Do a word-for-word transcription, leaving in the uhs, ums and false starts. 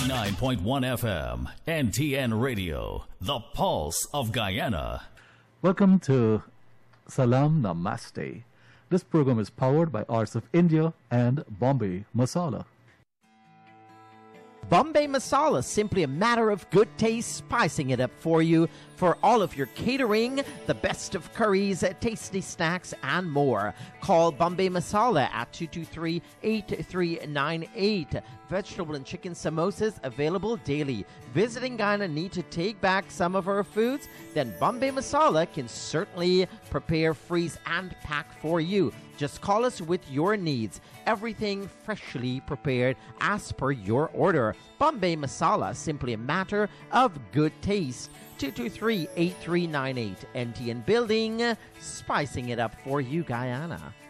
ninety-nine point one F M, N T N Radio, the pulse of Guyana. Welcome to Salam Namaste. This program is powered by Arts of India and Bombay Masala. Bombay Masala, simply a matter of good taste, spicing it up for you for all of your catering, the best of curries, tasty snacks, and more. Call Bombay Masala at two two three, eight three nine eight. Vegetable and chicken samosas available daily. Visiting Guyana need to take back some of our foods? Then Bombay Masala can certainly prepare, freeze, and pack for you. Just call us with your needs. Everything freshly prepared as per your order. Bombay Masala, simply a matter of good taste. two two three, eight three nine eight. N T N Building, spicing it up for you, Guyana.